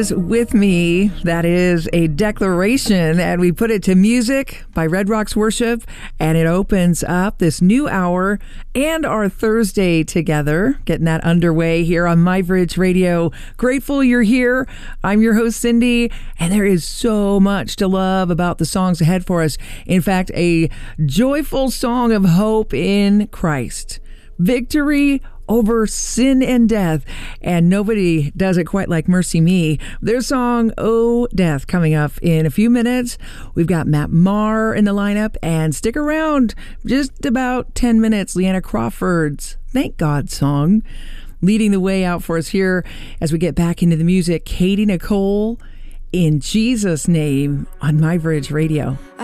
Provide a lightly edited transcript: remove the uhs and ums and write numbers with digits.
With me, that is a declaration, and we put it to music by Red Rocks Worship, and it opens up this new hour and our Thursday together, getting that underway here on MyBridge Radio. Grateful you're here. I'm your host, Cindy, and there is so much to love about the songs ahead for us. In fact, a joyful song of hope in Christ. Victory over sin and death, and nobody does it quite like Mercy Me. Their song, Oh Death, coming up in a few minutes. We've got Matt Maher in the lineup, and stick around, just about 10 minutes, Leanna Crawford's Thank God song. Leading the way out for us here as we get back into the music, Katie Nicole, In Jesus' Name, on MyBridge Radio.